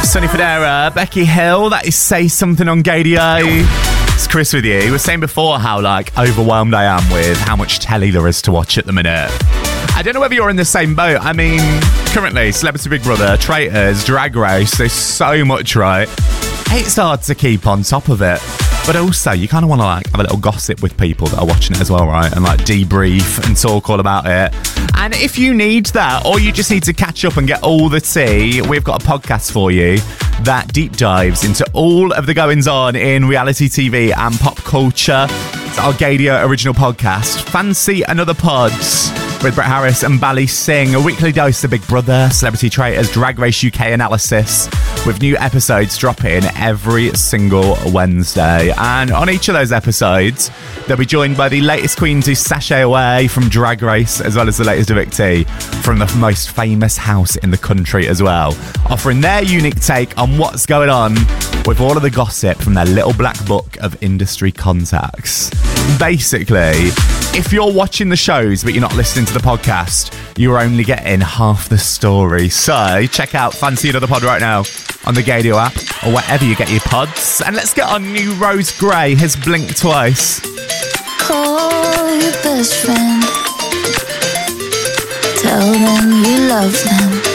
Sonny Fodera, Becky Hill, that is Say Something on Gadio. It's Chris with you. We were saying before how overwhelmed I am with how much telly there is to watch at the minute. I don't know whether you're in the same boat. I mean, currently, Celebrity Big Brother, Traitors, Drag Race, there's so much, right? It's hard to keep on top of it. But also, you kind of want to have a little gossip with people that are watching it as well, right? And debrief and talk all about it. And if you need that, or you just need to catch up and get all the tea, we've got a podcast for you that deep dives into all of the goings on in reality TV and pop culture. It's our Gadio original podcast, Fancy Another Pods, with Brett Harris and Bally Singh, a weekly dose of Big Brother, Celebrity Traitors, Drag Race UK analysis, with new episodes dropping every single Wednesday. And on each of those episodes, they'll be joined by the latest queens who sashay away from Drag Race, as well as the latest evictee from the most famous house in the country as well, offering their unique take on what's going on with all of the gossip from their little black book of industry contacts. Basically, if you're watching the shows but you're not listening to the podcast, you're only getting half the story. So check out Fancy Another Pod right now on the Gadio app or wherever you get your pods. And let's get on new Rose Gray, his Blink Twice. Call your best friend, tell them you love them.